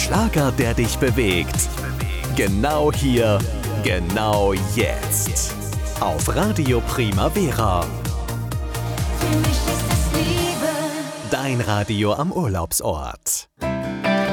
Schlager, der dich bewegt. Genau hier, genau jetzt. Auf Radio Primavera. Für mich ist es Liebe. Dein Radio am Urlaubsort.